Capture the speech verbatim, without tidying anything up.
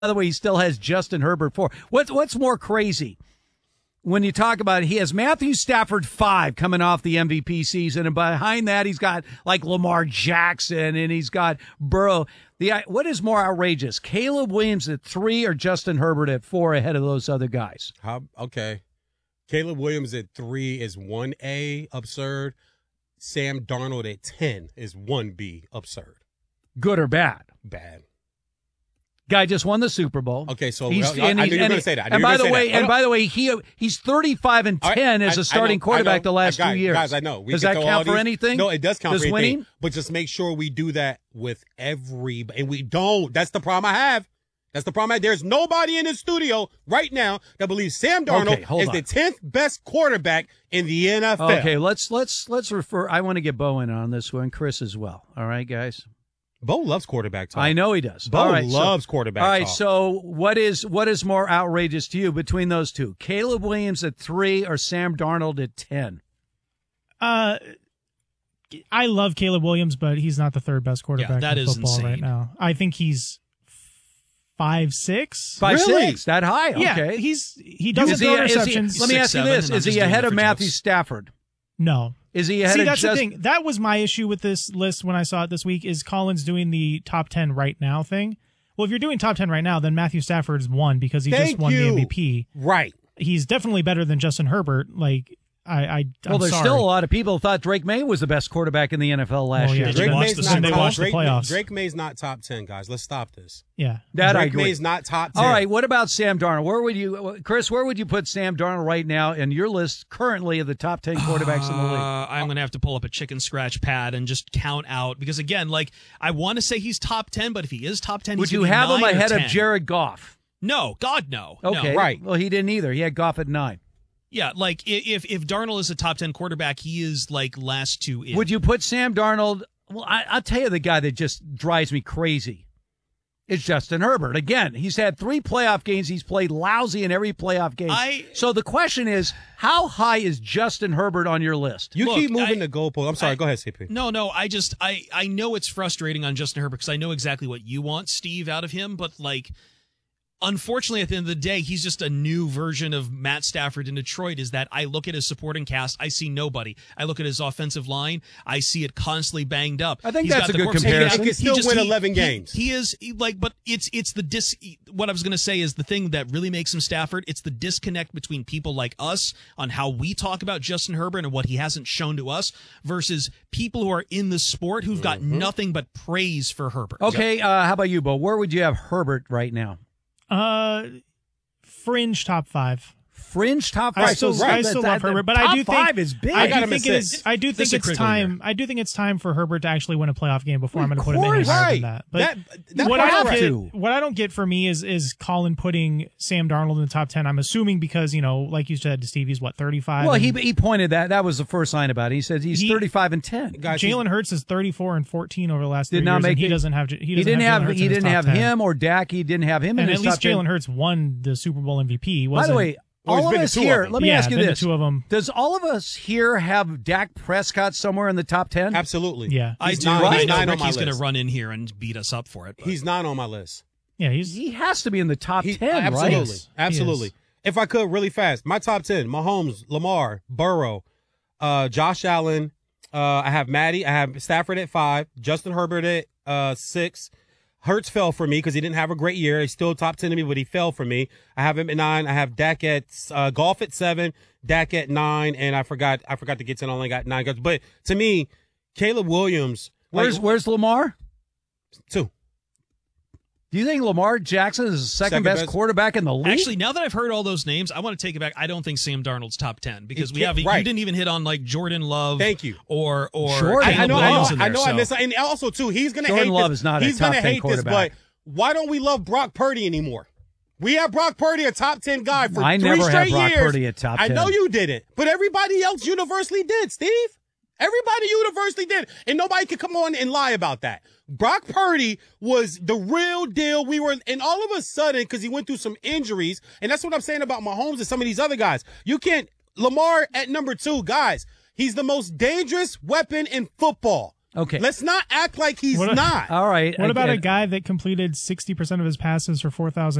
By the way, he still has Justin Herbert four. What's what's more crazy when you talk about it, he has Matthew Stafford five coming off the M V P season, and behind that he's got like Lamar Jackson and he's got Burrow. The what is more outrageous, Caleb Williams at three or Justin Herbert at four ahead of those other guys? How, okay, Caleb Williams at three is one A, absurd. Sam Darnold at ten is one B, absurd. Good or bad? Bad. Guy just won the Super Bowl. Okay, so he's, I, I knew you were going to say that. And by the way, and by the way, he he's thirty-five and ten as a starting quarterback the last two years. Guys, I know. We does that count for anything? No, it does count does for anything. Winning? But just make sure we do that with every, and we don't. That's the problem I have. That's the problem I have. There's nobody in the studio right now that believes Sam Darnold okay, is on. the tenth best quarterback in the N F L. Okay, let's let's let's refer. I want to get Bo in on this one, Chris as well. All right, guys. Bo loves quarterback talk. I know he does. Bo all right, loves so, quarterback talk. All right, talk. so what is what is more outrageous to you between those two? Caleb Williams at three or Sam Darnold at ten? Uh, I love Caleb Williams, but he's not the third best quarterback Yeah, that in is football insane. right now. I think he's five six. Five Really? six? That high? Yeah, Okay. he's he doesn't Is he, throw is he, interceptions. let me Six, ask you seven, this: and I'm is he just doing ahead it of for Matthew jokes. Stafford? No. Is he ahead See, of that's just, the thing. That was my issue with this list when I saw it this week. Is Collins doing the top ten right now thing? Well, if you're doing top ten right now, then Matthew Stafford's won because he Thank just won you. the M V P. Right. He's definitely better than Justin Herbert. Like I, I Well, I'm there's sorry. still a lot of people who thought Drake May was the best quarterback in the N F L last Well, yeah, year. Did you Drake watch May's the- not did they top. watch the Drake, playoffs? Drake May's not top ten, guys. Let's stop this. Yeah. That I Drake agree. May's not top ten. All right, what about Sam Darnold? Where would you, Chris? Where would you put Sam Darnold right now in your list currently of the top ten quarterbacks in the league? Uh, I'm going to have to pull up a chicken scratch pad and just count out because again, like I want to say he's top ten, but if he is top ten, Would he's you gonna be have him nine or ahead of ten. Jared Goff? No, God, no. Okay, No. Right. Well, he didn't either. He had Goff at nine. Yeah, like i- if if Darnold is a top ten quarterback, he is like last two in. Would you put Sam Darnold? Well, I, I'll tell you the guy that just drives me crazy is Justin Herbert. Again, he's had three playoff games. He's played lousy in every playoff game. I- so the question is, how high is Justin Herbert on your list? You Look, keep moving I- the goalpost. I'm sorry. I- go ahead, C P. No, no, I just I I know it's frustrating on Justin Herbert because I know exactly what you want, Steve, out of him, but like unfortunately at the end of the day, he's just a new version of Matt Stafford in Detroit. Is that I look at his supporting cast, I see nobody. I look at his offensive line, I see it constantly banged up. I think He's that's got a the good corpse- comparison. He can still just- win he- eleven he- games. He is he, like, but it's it's the dis. What I was going to say is the thing that really makes him Stafford. It's the disconnect between people like us on how we talk about Justin Herbert and what he hasn't shown to us versus people who are in the sport who've got Mm-hmm. nothing but praise for Herbert. Okay, uh, how about you, Bo? Where would you have Herbert right now? Uh, fringe top five. Fringe top I five. still, So I that- still that- love Herbert, but top I do think five is big. I, I got do him think at it is. six. I do This think is it's critical time. here. I do think it's time for Herbert to actually win a playoff game before I'm going to put him any course. higher Right. than that. But That- that what I have don't get, to. what I don't get for me is is Colin putting Sam Darnold in the top ten. I'm assuming because you know, like you said to Steve, he's what thirty-five. Well, he and he pointed that. That was the first line about it. He said he's He- thirty-five and ten. Guys, he's- Jalen Hurts is thirty-four and fourteen over the last Did three not years, make and he the- doesn't have. He, doesn't He didn't have, have Jalen Hurts he in his didn't top have ten. him or Dak. He didn't have him in And his at least top ten. Jalen Hurts won the Super Bowl M V P. By Wasn't, the way, Oh, he's all of been to us two of here. them. Let me Yeah, ask you been to this: two of them. Does all of us here have Dak Prescott somewhere in the top ten? Absolutely. yeah, I He's do. nine- I he's know nine on my Ricky's going to list. run in here and beat us up for it. but- He's not on my list. yeah, he's He has to be in the top He- ten, absolutely, right? He absolutely. is. If I could, really fast, my top ten: Mahomes, Lamar, Burrow, uh, Josh Allen. Uh, I have Matty. I have Stafford at five. Justin Herbert at uh, six. Hurts fell for me because he didn't have a great year. He's still top ten to me, but he fell for me. I have him at nine. I have Dak at uh, Golf at seven. Dak at nine, and I forgot. I forgot to get ten. I only got nine. But to me, Caleb Williams. Where's like, Where's Lamar? two? Do you think Lamar Jackson is the second, Second best, best. quarterback in the league? Actually, now that I've heard all those names, I want to take it back. I don't think Sam Darnold's top ten because He we can't- have. right. You didn't even hit on like Jordan Love. Thank you. Or or Jordan. I, I Caleb know, I know, Williams in I there, know. I so- missed, and also too, he's gonna Jordan hate Love this. is not a he's top gonna ten hate this, but quarterback. why don't we love Brock Purdy anymore? We have Brock Purdy a top ten guy for I three never had straight Brock years. Purdy a top I know ten. you didn't, but everybody else universally did, Steve. Everybody universally did, and nobody could come on and lie about that. Brock Purdy was the real deal. We were, and all of a sudden, because he went through some injuries, and that's what I'm saying about Mahomes and some of these other guys. You can't, Lamar at number two, guys, he's the most dangerous weapon in football. Okay. Let's not act like he's What a- not. All right. What I about get a it. guy that completed sixty percent of his passes for four thousand